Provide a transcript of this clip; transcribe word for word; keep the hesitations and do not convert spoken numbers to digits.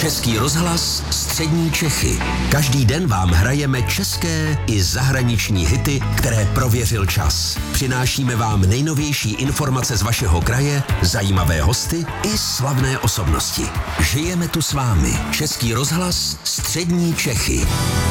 Český rozhlas Střední Čechy. Každý den vám hrajeme české i zahraniční hity, které prověřil čas. Přinášíme vám nejnovější informace z vašeho kraje, zajímavé hosty i slavné osobnosti. Žijeme tu s vámi. Český rozhlas Střední Čechy.